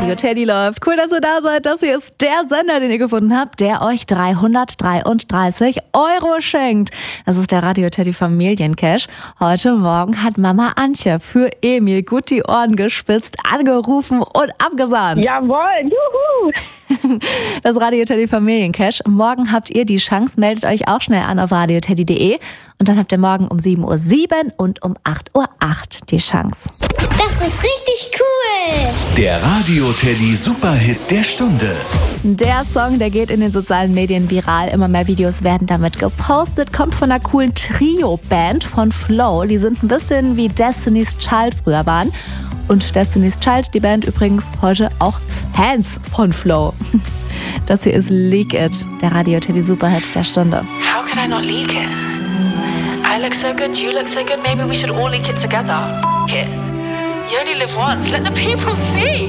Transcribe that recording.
Radio Teddy läuft. Cool, dass ihr da seid. Das hier ist der Sender, den ihr gefunden habt, der euch 333 € schenkt. Das ist der Radio Teddy Familiencash. Heute Morgen hat Mama Antje für Emil gut die Ohren gespitzt, angerufen und abgesahnt. Jawohl, juhu! Das Radio Teddy Familiencash. Morgen habt ihr die Chance. Meldet euch auch schnell an auf radioteddy.de. Und dann habt ihr morgen um 7:07 Uhr und um 8:08 Uhr die Chance. Das ist richtig cool. Der Radio Teddy Superhit der Stunde. Der Song, der geht in den sozialen Medien viral. Immer mehr Videos werden damit gepostet. Kommt von einer coolen Trio-Band von Flow. Die sind ein bisschen wie Destiny's Child früher waren. Und Destiny's Child, die Band übrigens, heute auch Fans von Flow. Das hier ist Leak It, der Radio Teddy Superhit der Stunde. How could I not leak it? I look so good, you look so good, maybe we should all leak it together. F*** it. You only live once, let the people see.